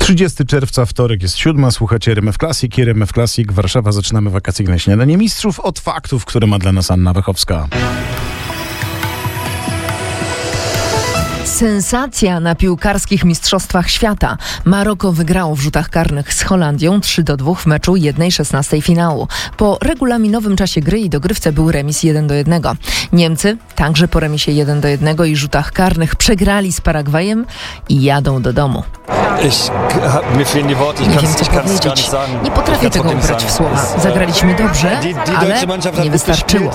30 czerwca, wtorek, jest 7. Słuchacie RMF Classic. RMF Classic, Warszawa. Zaczynamy wakacyjne śniadanie mistrzów od faktów, które ma dla nas Anna Wechowska. Sensacja na piłkarskich mistrzostwach świata. Maroko wygrało w rzutach karnych z Holandią 3-2 w meczu 1/16 finału. Po regulaminowym czasie gry i dogrywce był remis 1-1. Niemcy także po remisie 1-1 i rzutach karnych przegrali z Paragwajem i jadą do domu. Nie wiem, co powiedzieć. Nie potrafię tego ubrać w słowa. Zagraliśmy dobrze, ale nie wystarczyło.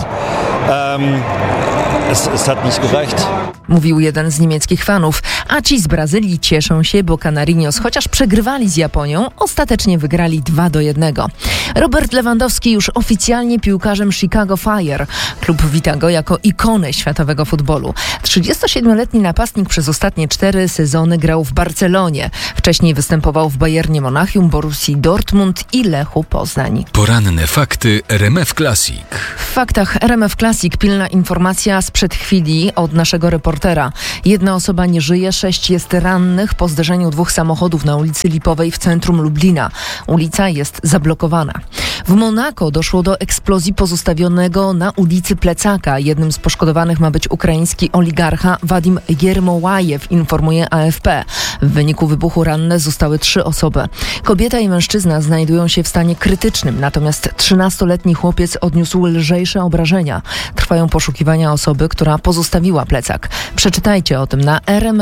Mówił jeden z niemieckich fanów, a ci z Brazylii cieszą się, bo Canarinos, chociaż przegrywali z Japonią, ostatecznie wygrali 2-1. Robert Lewandowski już oficjalnie piłkarzem Chicago Fire. Klub wita go jako ikonę światowego futbolu. 37-letni napastnik przez ostatnie 4 sezony grał w Barcelonie. Wcześniej występował w Bayernie Monachium, Borussii Dortmund i Lechu Poznań. Poranne fakty RMF Classic. W faktach RMF Classic pilna informacja sprzed chwili od naszego reportera. 1 osoba nie żyje, 6 jest rannych po zderzeniu 2 samochodów na ulicy Lipowej w centrum Lublina. Ulica jest zablokowana. W Monako doszło do eksplozji pozostawionego na ulicy plecaka. Jednym z poszkodowanych ma być ukraiński oligarcha Wadim Yermołajew, informuje AFP. W wyniku wybuchu ranne zostały 3 osoby. Kobieta i mężczyzna znajdują się w stanie krytycznym, natomiast 13-letni chłopiec odniósł lżejsze obrażenia. Trwają poszukiwania osoby, która pozostawiła plecak. Przeczytajcie o tym na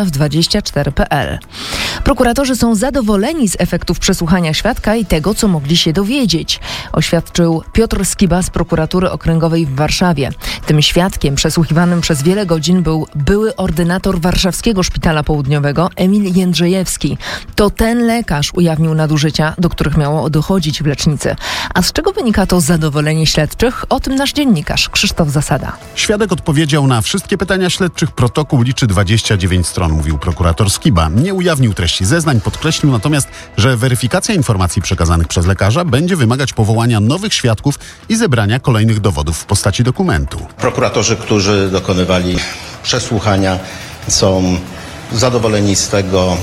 rmf24.pl. Prokuratorzy są zadowoleni z efektów przesłuchania świadka i tego, co mogli się dowiedzieć, oświadczył Piotr Skiba z Prokuratury Okręgowej w Warszawie. Tym świadkiem przesłuchiwanym przez wiele godzin był były ordynator Warszawskiego Szpitala Południowego Emil Jędrzejewski. To ten lekarz ujawnił nadużycia, do których miało dochodzić w lecznicy. A z czego wynika to zadowolenie śledczych? O tym nasz dziennikarz Krzysztof Zasada. Świadek odpowiedział na wszystkie pytania śledczych. Protokół liczy 29 stron, mówił prokurator Skiba. Nie ujawnił treści zeznań, podkreślił natomiast, że weryfikacja informacji przekazanych przez lekarza będzie wymagać powołania nowych świadków i zebrania kolejnych dowodów w postaci dokumentu. Prokuratorzy, którzy dokonywali przesłuchania, są zadowoleni z tego,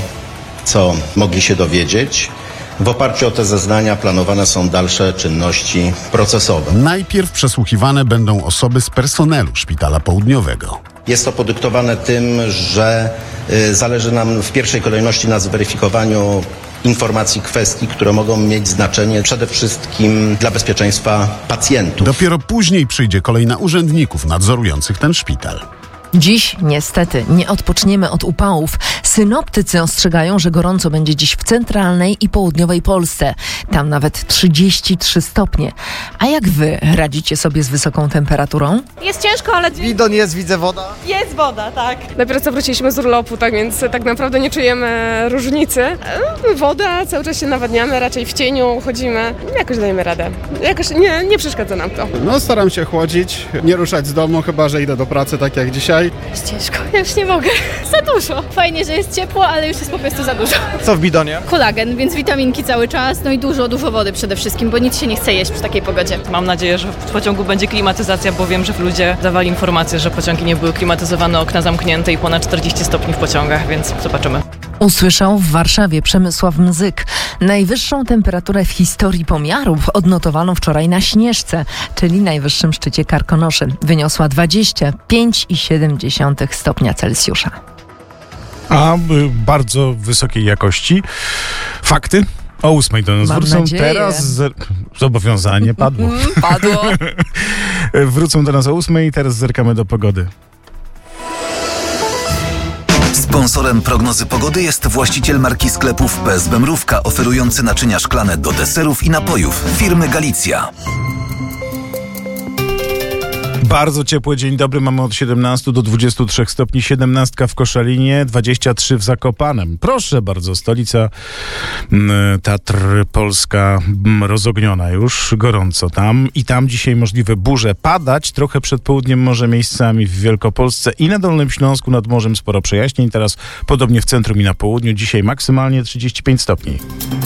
co mogli się dowiedzieć. W oparciu o te zeznania planowane są dalsze czynności procesowe. Najpierw przesłuchiwane będą osoby z personelu Szpitala Południowego. Jest to podyktowane tym, że zależy nam w pierwszej kolejności na zweryfikowaniu informacji, kwestii, które mogą mieć znaczenie przede wszystkim dla bezpieczeństwa pacjentów. Dopiero później przyjdzie kolej na urzędników nadzorujących ten szpital. Dziś niestety nie odpoczniemy od upałów. Synoptycy ostrzegają, że gorąco będzie dziś w centralnej i południowej Polsce. Tam nawet 33 stopnie. A jak wy radzicie sobie z wysoką temperaturą? Jest ciężko, ale... Bidon jest, widzę woda. Jest woda, tak. Dopiero co wróciliśmy z urlopu, tak więc tak naprawdę nie czujemy różnicy. Woda, cały czas się nawadniamy, raczej w cieniu chodzimy. Jakoś dajemy radę. Jakoś nie przeszkadza nam to. No staram się chłodzić, nie ruszać z domu, chyba że idę do pracy, tak jak dzisiaj. Jest ciężko, ja już nie mogę. Za dużo. Fajnie, że jest ciepło, ale już jest po prostu za dużo. Co w bidonie? Kolagen, więc witaminki cały czas, no i dużo wody przede wszystkim, bo nic się nie chce jeść przy takiej pogodzie. Mam nadzieję, że w pociągu będzie klimatyzacja, bo wiem, że ludzie dawali informację, że pociągi nie były klimatyzowane, okna zamknięte i ponad 40 stopni w pociągach, więc zobaczymy. Usłyszał w Warszawie Przemysław Mzyk. Najwyższą temperaturę w historii pomiarów odnotowano wczoraj na Śnieżce, czyli najwyższym szczycie Karkonoszy. Wyniosła 25,7 stopnia Celsjusza. A bardzo wysokiej jakości fakty o 8 do nas wrócą. Nadzieję. Teraz zobowiązanie padło. Padło. Wrócą do nas o 8 i teraz zerkamy do pogody. Sponsorem prognozy pogody jest właściciel marki sklepów PSB Mrówka, oferujący naczynia szklane do deserów i napojów firmy Galicja. Bardzo ciepły dzień dobry, mamy od 17 do 23 stopni, 17 w Koszalinie, 23 w Zakopanem. Proszę bardzo, stolica Tatr Polska rozogniona już, gorąco tam i tam dzisiaj możliwe burze, padać trochę przed południem może miejscami w Wielkopolsce i na Dolnym Śląsku nad morzem sporo przejaśnień, teraz podobnie w centrum i na południu, dzisiaj maksymalnie 35 stopni.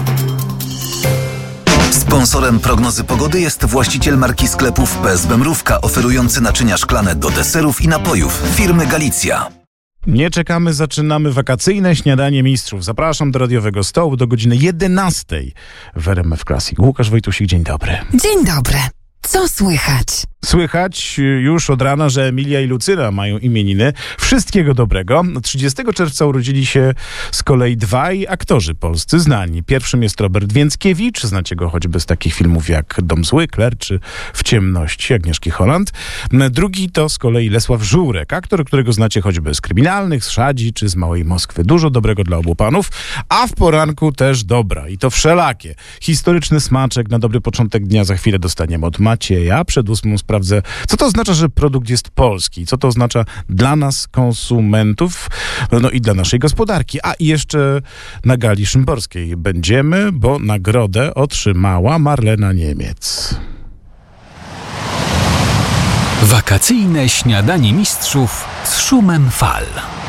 Sponsorem prognozy pogody jest właściciel marki sklepów PSB Mrówka, oferujący naczynia szklane do deserów i napojów firmy Galicja. Nie czekamy, zaczynamy wakacyjne śniadanie mistrzów. Zapraszam do radiowego stołu do godziny 11 w RMF Classic. Łukasz Wojtusik, dzień dobry. Dzień dobry. Co słychać? Słychać już od rana, że Emilia i Lucyna mają imieniny. Wszystkiego dobrego. 30 czerwca urodzili się z kolei dwaj aktorzy polscy znani. Pierwszym jest Robert Więckiewicz, znacie go choćby z takich filmów jak Dom zły, Claire czy W ciemności Agnieszki Holland. Drugi to z kolei Lesław Żurek, aktor, którego znacie choćby z Kryminalnych, z Szadzi czy z Małej Moskwy. Dużo dobrego dla obu panów, a w poranku też dobra i to wszelakie. Historyczny smaczek na dobry początek dnia za chwilę dostaniemy od Macieja. Przed 8 sprawdzę, co to oznacza, że produkt jest polski, co to oznacza dla nas, konsumentów, no i dla naszej gospodarki. A i jeszcze na gali szymborskiej będziemy, bo nagrodę otrzymała Marlena Niemiec. Wakacyjne śniadanie mistrzów z szumem fal.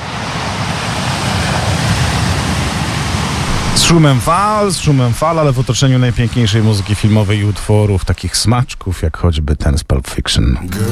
Z szumem fal, ale w otoczeniu najpiękniejszej muzyki filmowej i utworów, takich smaczków, jak choćby ten z Pulp Fiction.